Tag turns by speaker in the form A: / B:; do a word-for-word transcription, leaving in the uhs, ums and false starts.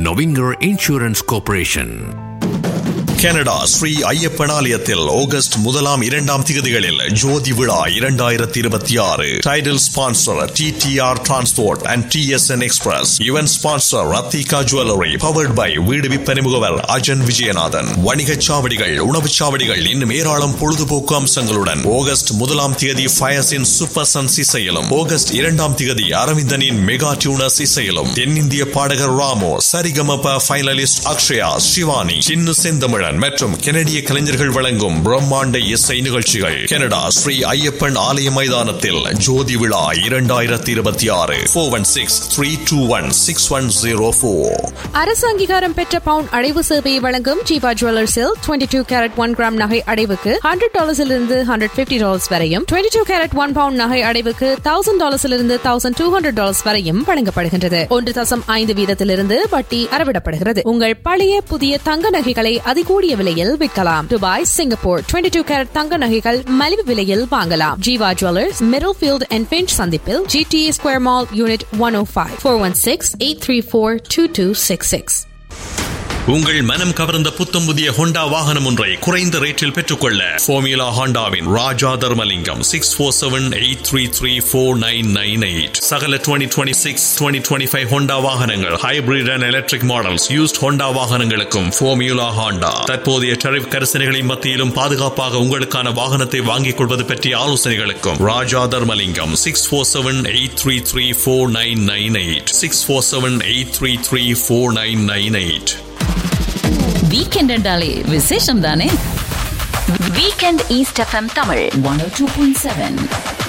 A: Novinger Insurance Corporation.
B: Canada Sri Ayyappan ஆலயத்தில் August முதலாம் இரண்டாம் திகதிகளில் ஜோதி விழா இரண்டாயிரத்தி இருபத்தி ஆறு. Title sponsor D D R transport and D S N express. Event sponsor Rathika jewellery. Powered by வீடு விற்பனை முகவர் அஜன் விஜயநாதன். வணிகச் சாவடிகள், உணவுச் சாவடிகள், இன்னும் ஏராளம் பொழுதுபோக்கு அம்சங்களுடன் ஆகஸ்ட் முதலாம் திகதி ஃபயர்ஸின் சூப்பர் சன்ஸ் இசையிலும், ஆகஸ்ட் இரண்டாம் திகதி அரவிந்தனின் மெகா டியூனர்ஸ் இசையிலும், தென்னிந்திய பாடகர் ராமோ, சரிகமப ஃபைனலிஸ்ட் அக்ஷயா, சிவானி, சின்னு செந்தமிழன் மற்றும் கனடிய கலைஞர்கள் வழங்கும் பிரம்மாண்ட இசை நிகழ்ச்சிகள். கனடா ஸ்ரீ ஐயப்பன் ஆலய மைதானத்தில் ஜோதி விழா இரண்டாயிரத்தி இருபத்தி ஆறு. Four one six three two one six one zero four.
C: அரசு அங்கீகாரம் பெற்ற பவுன் அடைவு சேவையை வழங்கும் Jeeva ஜுவல்லர்ஸில் twenty two carat one gram நகை அடைவுக்கு ஹண்ட்ரட் டாலர்ஸிலிருந்து ஹண்ட்ரட் பிப்டி டாலர்ஸ் வரையும், twenty two carat one bound நகை அடைவுக்கு thousand டாலர்ஸிலிருந்து thousand two hundred dollars வரையும் வழங்கப்படுகின்றது. ஒன்று தசம் ஐந்து வீதத்திலிருந்து வட்டி அறவிடப்படுகிறது. உங்கள் பழைய புதிய தங்க நகைகளை அதிகூடிய விலையில் விற்கலாம். Dubai, Singapore twenty two carat தங்க நகைகள் மலிவு விலையில் வாங்கலாம். Jeeva jewellers, middle field and pinch சந்திப்பில், GTA square mall, unit one ஓ five. Four one six eight three four two two six six.
B: உங்கள் மனம் கவர்ந்த புத்தம் புதிய ஹோண்டா வாகனம் ஒன்றை குறைந்த ரேட்டில் பெற்றுக்கொள்ள ஃபார்முலா ஹோண்டாவின் ராஜா Dharmalingam six four seven eight three three four nine nine eight. சகல twenty twenty six twenty twenty five Honda வாகனங்கள், hybrid and electric models, used Honda வாகனங்களுக்கும் ஃபார்முலா ஹோண்டா தற்போதைய டரிஃப் கரிசனைகளின் மத்தியிலும் பாதுகாப்பாக உங்களுக்கான வாகனத்தை வாங்கிக் கொள்வது பற்றிய ஆலோசனைகளுக்கும் ராஜா Dharmalingam six four seven eight three three four nine nine eight. Six four seven eight three three four nine nine eight.
D: Weekend என்றாலே விசேஷம் தானே. Weekend east FM Tamil one ஓ டூ பாயிண்ட் செவன்.